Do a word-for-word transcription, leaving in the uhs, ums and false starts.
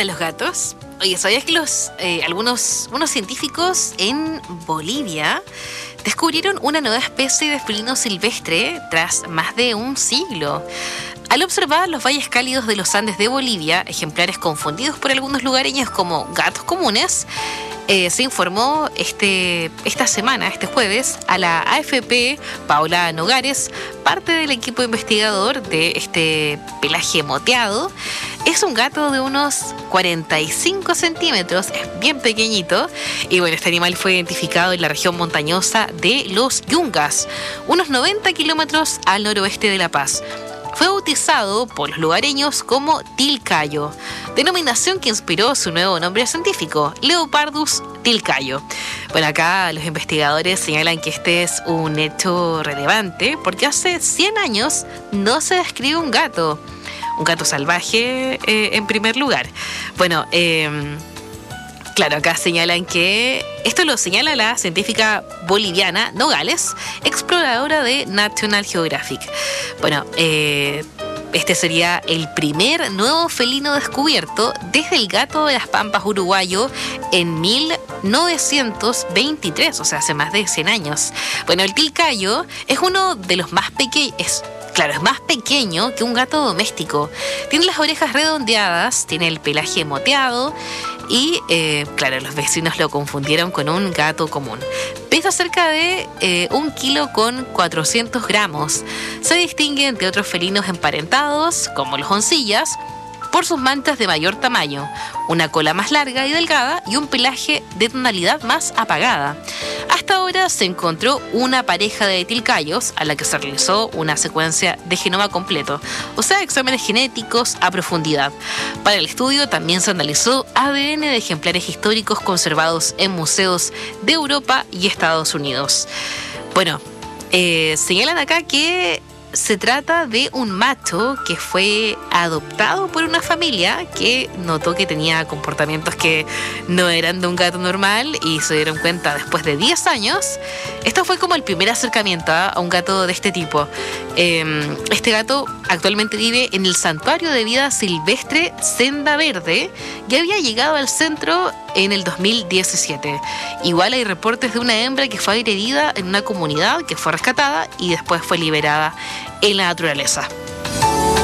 gustan los gatos? Oye, ¿sabías que los eh, algunos unos científicos en Bolivia descubrieron una nueva especie de felino silvestre tras más de un siglo? Al observar los valles cálidos de los Andes de Bolivia, ejemplares confundidos por algunos lugareños como gatos comunes, eh, se informó este, esta semana, este jueves, a la A F P, Paola Nogares, parte del equipo investigador de este pelaje moteado. Es un gato de unos cuarenta y cinco centímetros, es bien pequeñito, y bueno, este animal fue identificado en la región montañosa de Los Yungas, unos noventa kilómetros al noroeste de La Paz. Fue bautizado por los lugareños como tilcayo, denominación que inspiró su nuevo nombre científico, Leopardus tilcayo. Bueno, acá los investigadores señalan que este es un hecho relevante porque hace cien años no se describe un gato, un gato salvaje eh, en primer lugar. Bueno, eh... Claro, acá señalan que esto lo señala la científica boliviana Nogales, exploradora de National Geographic. Bueno, eh, este sería el primer nuevo felino descubierto desde el gato de las Pampas uruguayo en mil novecientos veintitrés, o sea, hace más de cien años. Bueno, el tilcayo es uno de los más pequeños. Claro, es más pequeño que un gato doméstico. Tiene las orejas redondeadas, tiene el pelaje moteado y, eh, claro, los vecinos lo confundieron con un gato común. Pesa cerca de eh, un kilo con cuatrocientos gramos. Se distingue entre otros felinos emparentados, como los oncillas, por sus manchas de mayor tamaño, una cola más larga y delgada y un pelaje de tonalidad más apagada. Hasta ahora se encontró una pareja de tilcayos a la que se realizó una secuencia de genoma completo, o sea, exámenes genéticos a profundidad. Para el estudio también se analizó A D N de ejemplares históricos conservados en museos de Europa y Estados Unidos. Bueno, eh, señalan acá que se trata de un macho que fue adoptado por una familia que notó que tenía comportamientos que no eran de un gato normal y se dieron cuenta después de diez años. Esto fue como el primer acercamiento ¿eh? a un gato de este tipo. Eh, este gato actualmente vive en el Santuario de Vida Silvestre Senda Verde y había llegado al centro en el dos mil diecisiete. Igual hay reportes de una hembra que fue agredida en una comunidad que fue rescatada y después fue liberada en la naturaleza.